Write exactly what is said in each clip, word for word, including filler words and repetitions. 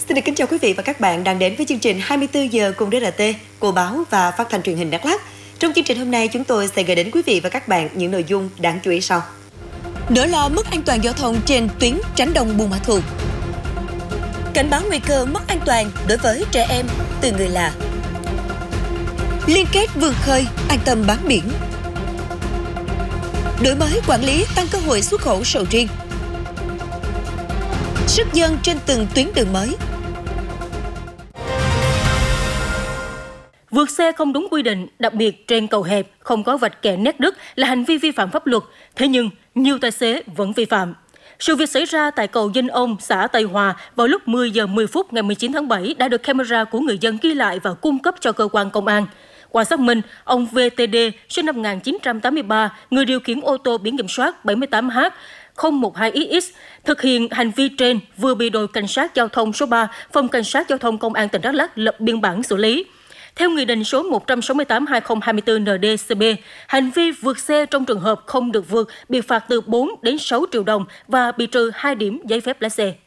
Xin được kính chào quý vị và các bạn đang đến với chương trình hai mươi tư giờ cùng đê rờ tê của báo và phát thanh truyền hình Đắk Lắk. Trong chương trình hôm nay chúng tôi sẽ gửi đến quý vị và các bạn những nội dung đáng chú ý sau. Nỗi lo mất an toàn giao thông trên tuyến Tránh Đông Buôn Ma Thuột. Cảnh báo nguy cơ mất an toàn đối với trẻ em từ người lạ. Liên kết vươn khơi, an tâm bám biển. Đổi mới quản lý tăng cơ hội xuất khẩu sầu riêng. Sức dân trên từng tuyến đường mới. Vượt xe không đúng quy định, đặc biệt trên cầu hẹp, không có vạch kẻ nét đứt là hành vi vi phạm pháp luật. Thế nhưng, nhiều tài xế vẫn vi phạm. Sự việc xảy ra tại cầu Dinh Ông, xã Tây Hòa vào lúc mười giờ mười phút ngày mười chín tháng bảy đã được camera của người dân ghi lại và cung cấp cho cơ quan công an. Qua xác minh, ông vê tê đê, sinh năm một nghìn chín trăm tám mươi ba, người điều khiển ô tô biển kiểm soát bảy mươi tám H không một hai X, thực hiện hành vi trên vừa bị đội cảnh sát giao thông số ba, phòng cảnh sát giao thông công an tỉnh Đắk Lắk lập biên bản xử lý. Theo Nghị định số một trăm sáu mươi tám trên hai nghìn không trăm hai mươi tư N D C B, hành vi vượt xe trong trường hợp không được vượt bị phạt từ bốn đến sáu triệu đồng và bị trừ hai điểm giấy phép lái xe.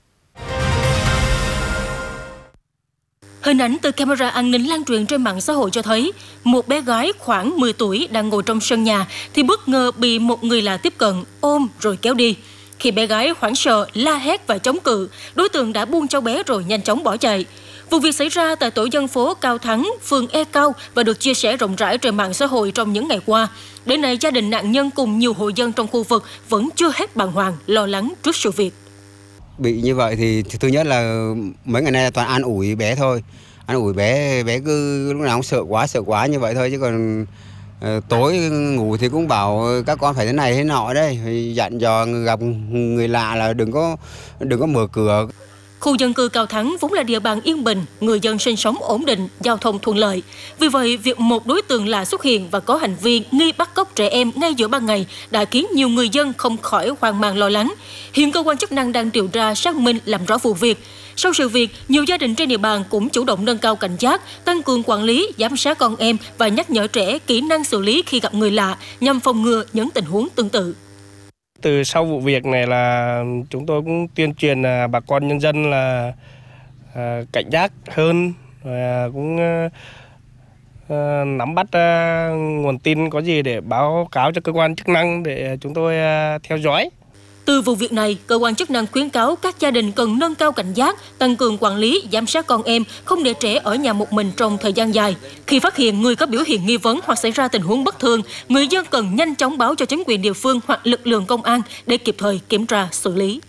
Hình ảnh từ camera an ninh lan truyền trên mạng xã hội cho thấy một bé gái khoảng mười tuổi đang ngồi trong sân nhà thì bất ngờ bị một người lạ tiếp cận, ôm rồi kéo đi. Khi bé gái hoảng sợ, la hét và chống cự, đối tượng đã buông cháu bé rồi nhanh chóng bỏ chạy. Vụ việc xảy ra tại tổ dân phố Cao Thắng, phường E Cao và được chia sẻ rộng rãi trên mạng xã hội trong những ngày qua. Đến nay, gia đình nạn nhân cùng nhiều hộ dân trong khu vực vẫn chưa hết bàng hoàng, lo lắng trước sự việc. Bị như vậy thì thứ nhất là mấy ngày nay toàn an ủi bé thôi. An ủi bé, bé cứ lúc nào cũng sợ quá, sợ quá như vậy thôi. Chứ còn uh, tối ngủ thì cũng bảo các con phải thế này thế nọ đấy. Dặn dò gặp người lạ là đừng có, đừng có mở cửa. Khu dân cư Cao Thắng vốn là địa bàn yên bình, người dân sinh sống ổn định, giao thông thuận lợi. Vì vậy, việc một đối tượng lạ xuất hiện và có hành vi nghi bắt cóc trẻ em ngay giữa ban ngày đã khiến nhiều người dân không khỏi hoang mang lo lắng. Hiện cơ quan chức năng đang điều tra xác minh làm rõ vụ việc. Sau sự việc, nhiều gia đình trên địa bàn cũng chủ động nâng cao cảnh giác, tăng cường quản lý, giám sát con em và nhắc nhở trẻ kỹ năng xử lý khi gặp người lạ nhằm phòng ngừa những tình huống tương tự. Từ sau vụ việc này là chúng tôi cũng tuyên truyền bà con nhân dân là à, cảnh giác hơn, và cũng à, nắm bắt à, nguồn tin có gì để báo cáo cho cơ quan chức năng để chúng tôi à, theo dõi. Từ vụ việc này, cơ quan chức năng khuyến cáo các gia đình cần nâng cao cảnh giác, tăng cường quản lý, giám sát con em, không để trẻ ở nhà một mình trong thời gian dài. Khi phát hiện người có biểu hiện nghi vấn hoặc xảy ra tình huống bất thường, người dân cần nhanh chóng báo cho chính quyền địa phương hoặc lực lượng công an để kịp thời kiểm tra, xử lý.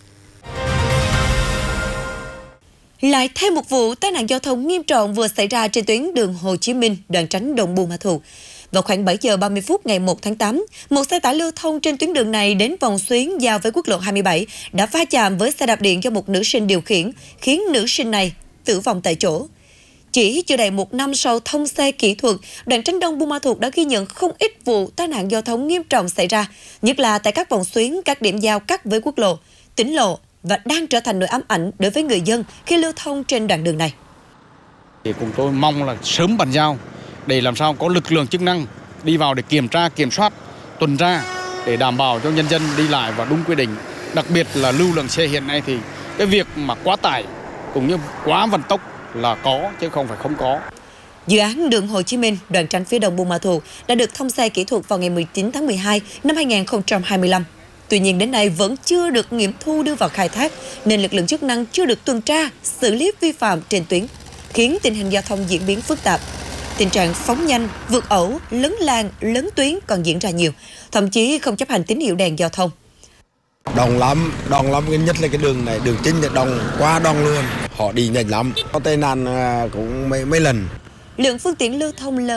Lại thêm một vụ tai nạn giao thông nghiêm trọng vừa xảy ra trên tuyến đường Hồ Chí Minh, đoạn Tránh Đông Buôn Ma Thuột. Vào khoảng bảy giờ ba mươi phút ngày một tháng tám, một xe tải lưu thông trên tuyến đường này đến vòng xuyến giao với quốc lộ hai mươi bảy đã va chạm với xe đạp điện do một nữ sinh điều khiển, khiến nữ sinh này tử vong tại chỗ. Chỉ chưa đầy một năm sau thông xe kỹ thuật, đoạn Tránh Đông Buôn Ma Thuột đã ghi nhận không ít vụ tai nạn giao thông nghiêm trọng xảy ra, nhất là tại các vòng xuyến, các điểm giao cắt với quốc lộ, tỉnh lộ và đang trở thành nỗi ám ảnh đối với người dân khi lưu thông trên đoạn đường này. Thì cùng tôi mong là sớm bàn giao để làm sao có lực lượng chức năng đi vào để kiểm tra, kiểm soát, tuần tra để đảm bảo cho nhân dân đi lại và đúng quy định. Đặc biệt là lưu lượng xe hiện nay thì cái việc mà quá tải cũng như quá vận tốc là có chứ không phải không có. Dự án đường Hồ Chí Minh, đoạn Tránh phía đông Buôn Ma Thuột đã được thông xe kỹ thuật vào ngày mười chín tháng mười hai năm hai nghìn không trăm hai mươi lăm. Tuy nhiên đến nay vẫn chưa được nghiệm thu đưa vào khai thác nên lực lượng chức năng chưa được tuần tra, xử lý vi phạm trên tuyến, khiến tình hình giao thông diễn biến phức tạp. Tình trạng phóng nhanh, vượt ẩu, lấn làn, lấn tuyến còn diễn ra nhiều, thậm chí không chấp hành tín hiệu đèn giao thông. Đông lắm, đông lắm, nhất là cái đường này, đường chính là đông, quá đông luôn. Họ đi nhanh lắm, có tai nạn cũng mấy, mấy lần. Lượng phương tiện lưu thông lớn